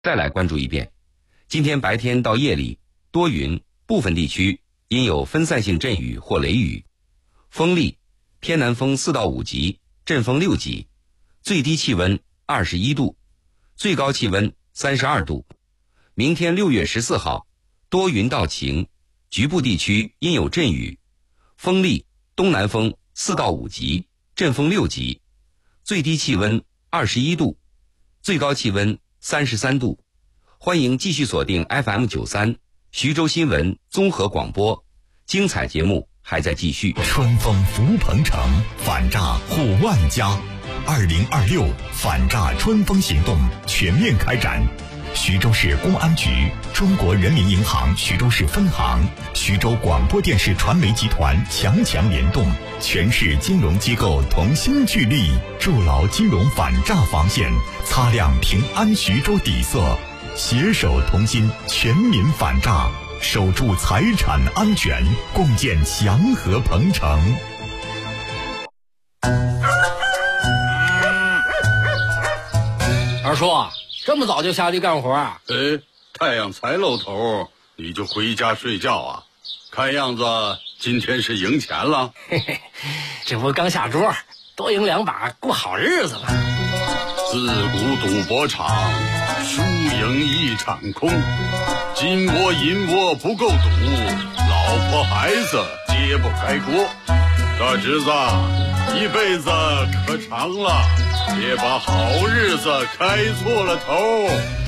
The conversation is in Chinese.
再来关注一遍，今天白天到夜里多云，部分地区因有分散性阵雨或雷雨，风力偏南风4到5级，阵风6级，最低气温21度，最高气温32度。明天6月14号，多云到晴，局部地区因有阵雨，风力东南风4到5级，阵风6级，最低气温21度，最高气温33度。欢迎继续锁定 FM93 徐州新闻综合广播，精彩节目还在继续。 春风福鹏城，反诈护万家。2026反诈春风行动全面开展。徐州市公安局、中国人民银行徐州市分行、徐州广播电视传媒集团强联动，全市金融机构同心聚力，筑牢金融反诈防线，擦亮平安徐州底色，携手同心，全民反诈，守住财产安全，共建祥和鹏城。 二叔，这么早就下地干活啊？ 太阳才露头，你就回家睡觉啊？看样子今天是赢钱了。 嘿嘿，这不刚下桌，多赢2把，过好日子了。 自古赌博场，输赢一场空。金窝银窝不够赌，老婆孩子揭不开锅。大侄子，一辈子可长了，别把好日子开错了头。